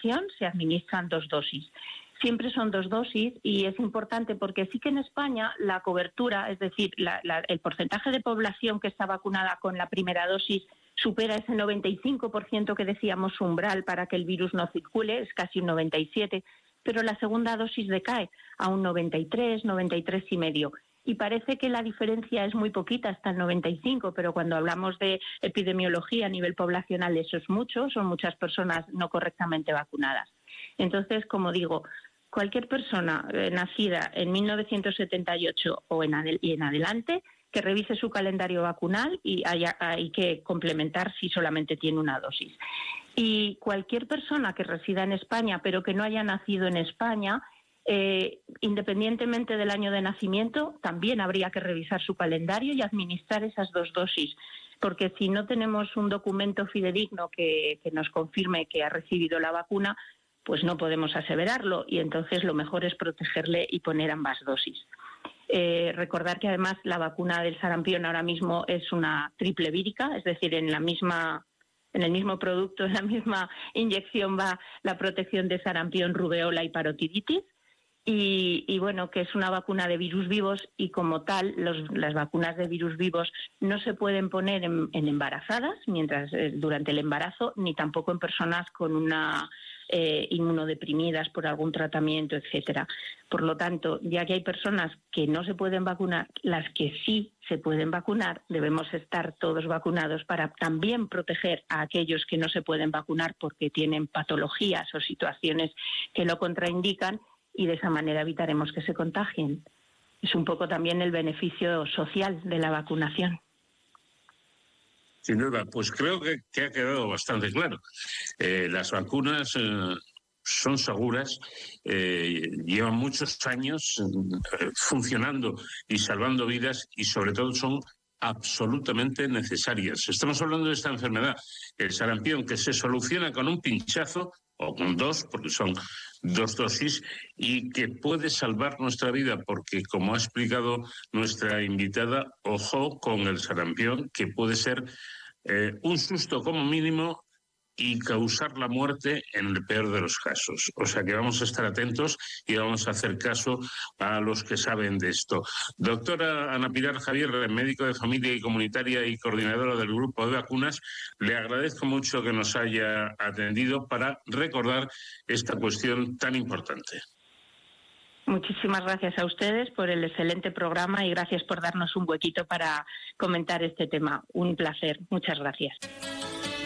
población se administran 2 dosis. Siempre son 2 dosis y es importante porque sí que en España la cobertura, es decir, el porcentaje de población que está vacunada con la primera dosis supera ese 95% que decíamos umbral para que el virus no circule, es casi un 97%, pero la segunda dosis decae a un 93, 93,5%. Y parece que la diferencia es muy poquita, hasta el 95%, pero cuando hablamos de epidemiología a nivel poblacional eso es mucho, son muchas personas no correctamente vacunadas. Entonces, como digo, cualquier persona nacida en 1978 y en adelante que revise su calendario vacunal y hay que complementar si solamente tiene una dosis. Y cualquier persona que resida en España pero que no haya nacido en España, independientemente del año de nacimiento, también habría que revisar su calendario y administrar esas 2 dosis, porque si no tenemos un documento fidedigno que nos confirme que ha recibido la vacuna, pues no podemos aseverarlo y entonces lo mejor es protegerle y poner ambas dosis. Recordar que además la vacuna del sarampión ahora mismo es una triple vírica, es decir, en el mismo producto, en la misma inyección va la protección de sarampión, rubeola y parotiditis. Y bueno, que es una vacuna de virus vivos y como tal las vacunas de virus vivos no se pueden poner en embarazadas durante el embarazo, ni tampoco en personas con una inmunodeprimidas por algún tratamiento, etcétera. Por lo tanto, ya que hay personas que no se pueden vacunar, las que sí se pueden vacunar, debemos estar todos vacunados para también proteger a aquellos que no se pueden vacunar porque tienen patologías o situaciones que lo contraindican y de esa manera evitaremos que se contagien. Es un poco también el beneficio social de la vacunación. Sin duda, pues creo que ha quedado bastante claro. Las vacunas son seguras, llevan muchos años funcionando y salvando vidas y sobre todo son absolutamente necesarias. Estamos hablando de esta enfermedad, el sarampión, que se soluciona con un pinchazo o con 2, porque son 2 dosis, y que puede salvar nuestra vida, porque como ha explicado nuestra invitada, ojo con el sarampión, que puede ser un susto como mínimo y causar la muerte en el peor de los casos. O sea que vamos a estar atentos y vamos a hacer caso a los que saben de esto. Doctora Ana Pilar Javier, médico de familia y comunitaria y coordinadora del grupo de vacunas, le agradezco mucho que nos haya atendido para recordar esta cuestión tan importante. Muchísimas gracias a ustedes por el excelente programa y gracias por darnos un huequito para comentar este tema. Un placer. Muchas gracias.